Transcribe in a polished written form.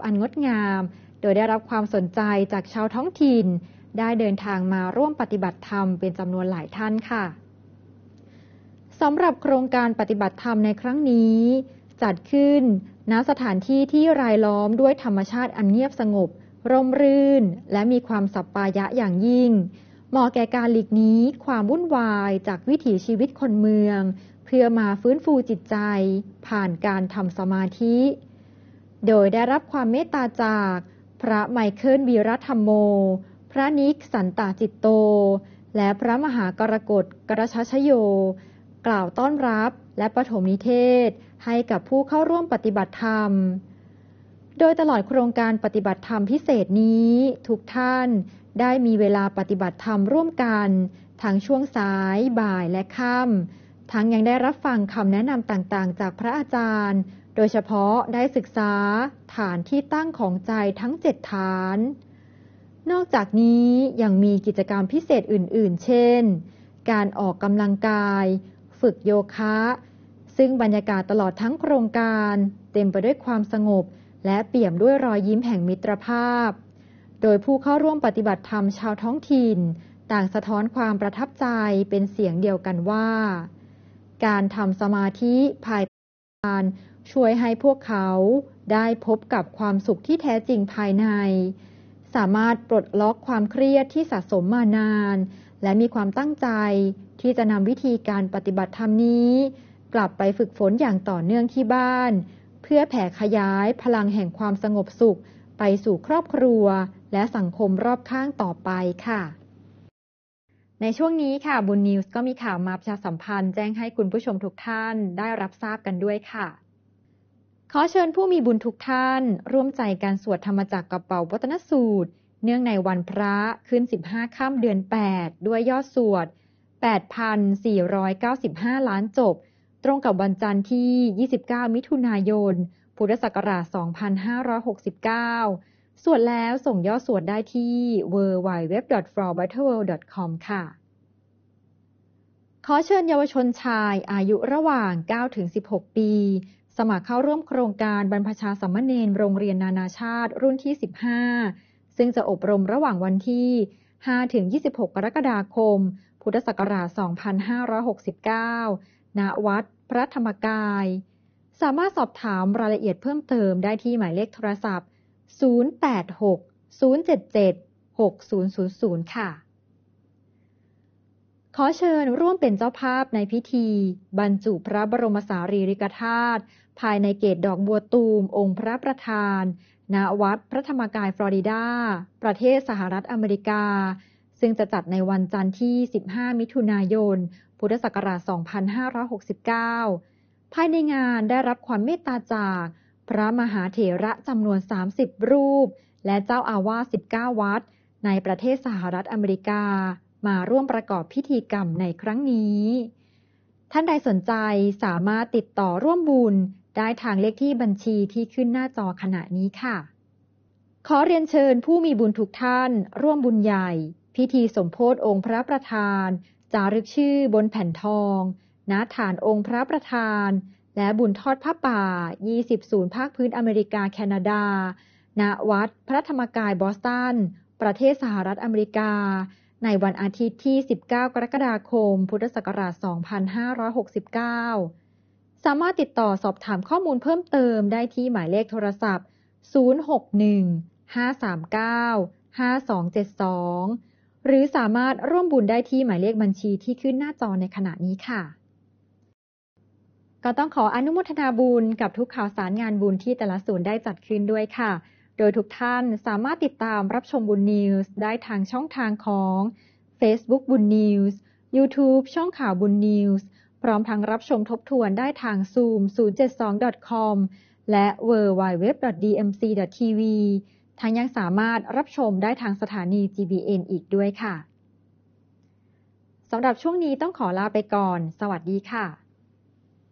อันงดงามโดยได้รับความสนใจจากชาวท้องถิ่นได้เดินทางมาร่วมปฏิบัติธรรมเป็นจำนวนหลายท่านค่ะสำหรับโครงการปฏิบัติธรรมในครั้งนี้จัดขึ้นณสถานที่ที่รายล้อมด้วยธรรมชาติอันเงียบสงบร่มรื่นและมีความสัปปายะอย่างยิ่งเหมาะแก่การหลีกหนีความวุ่นวายจากวิถีชีวิตคนเมืองเพื่อมาฟื้นฟูจิตใจผ่านการทำสมาธิโดยได้รับความเมตตาจากพระไมเคิลวีรธรรมโมพระนิกสันตจิตโตและพระมหากรกฎกรชชโยกล่าวต้อนรับและปฐมนิเทศให้กับผู้เข้าร่วมปฏิบัติธรรมโดยตลอดโครงการปฏิบัติธรรมพิเศษนี้ทุกท่านได้มีเวลาปฏิบัติธรรมร่วมกันทั้งช่วงสายบ่ายและค่ำทั้งยังได้รับฟังคำแนะนำต่างๆจากพระอาจารย์โดยเฉพาะได้ศึกษาฐานที่ตั้งของใจทั้ง7ฐานนอกจากนี้ยังมีกิจกรรมพิเศษอื่นๆเช่นการออกกำลังกายฝึกโยคะซึ่งบรรยากาศตลอดทั้งโครงการเต็มไปด้วยความสงบและเปี่ยมด้วยรอยยิ้มแห่งมิตรภาพโดยผู้เข้าร่วมปฏิบัติธรรมชาวท้องถิ่นต่างสะท้อนความประทับใจเป็นเสียงเดียวกันว่าการทำสมาธิภายใต้การช่วยให้พวกเขาได้พบกับความสุขที่แท้จริงภายในสามารถปลดล็อกความเครียดที่สะสมมานานและมีความตั้งใจที่จะนำวิธีการปฏิบัติธรรมนี้กลับไปฝึกฝนอย่างต่อเนื่องที่บ้านเพื่อแผ่ขยายพลังแห่งความสงบสุขไปสู่ครอบครัวและสังคมรอบข้างต่อไปค่ะในช่วงนี้ค่ะบุญนิวส์ก็มีข่าวมาประชาสัมพันธ์แจ้งให้คุณผู้ชมทุกท่านได้รับทราบกันด้วยค่ะขอเชิญผู้มีบุญทุกท่านร่วมใจการสวดธรรมจักรกระเป๋าวัฒนสูตรเนื่องในวันพระขึ้น15ค่ำเดือน8ด้วยยอดสวด 8,495 ล้านจบตรงกับวันจันทร์ที่29มิถุนายนพุทธศักราช2569สวดแล้วส่งยอดสวดได้ที่ www.flowbetterworld.com ค่ะขอเชิญเยาวชนชายอายุระหว่าง 9-16 ปีสมัครเข้าร่วมโครงการบรรพชาสามเณรโรงเรียนนานาชาติรุ่นที่15ซึ่งจะอบรมระหว่างวันที่ 5-26 กรกฎาคมพุทธศักราช2569ณวัดพระธรรมกายสามารถสอบถามรายละเอียดเพิ่มเติมได้ที่หมายเลขโทรศัพท์086-077-6000 ค่ะขอเชิญร่วมเป็นเจ้าภาพในพิธีบรรจุพระบรมสารีริกธาตุภายในเกศดอกบัวตูมองค์พระประธานณวัดพระธรรมกายฟลอริดาประเทศสหรัฐอเมริกาซึ่งจะจัดในวันจันทร์ที่15มิถุนายนพุทธศักราช2569ภายในงานได้รับความเมตตาจากพระมหาเถระจำนวน30รูปและเจ้าอาวาส19วัดในประเทศสหรัฐอเมริกามาร่วมประกอบพิธีกรรมในครั้งนี้ท่านใดสนใจสามารถติดต่อร่วมบุญได้ทางเลขที่บัญชีที่ขึ้นหน้าจอขณะนี้ค่ะขอเรียนเชิญผู้มีบุญทุกท่านร่วมบุญใหญ่พิธีสมโภชองค์พระประธานจารึกชื่อบนแผ่นทองณฐานองค์พระประธานและบุญทอดผ้าป่า20ศูนย์ภาคพื้นอเมริกาแคนาดาณวัดพระธรรมกายบอสตันประเทศสหรัฐอเมริกาในวันอาทิตย์ที่19กรกฎาคมพุทธศักราช2569สามารถติดต่อสอบถามข้อมูลเพิ่มเติมได้ที่หมายเลขโทรศัพท์061-539-5272หรือสามารถร่วมบุญได้ที่หมายเลขบัญชีที่ขึ้นหน้าจอในขณะนี้ค่ะก็ต้องขออนุโมทนาบุญกับทุกข่าวสารงานบุญที่แต่ละศูนย์ได้จัดขึ้นด้วยค่ะโดยทุกท่านสามารถติดตามรับชมบุญนิวส์ได้ทางช่องทางของ Facebook บุญนิวส์ YouTube ช่องข่าวบุญนิวส์พร้อมทั้งรับชมทบทวนได้ทาง Zoom 072.com และ www.dmc.tv ทั้งยังสามารถรับชมได้ทางสถานี GBN อีกด้วยค่ะสำหรับช่วงนี้ต้องขอลาไปก่อนสวัสดีค่ะ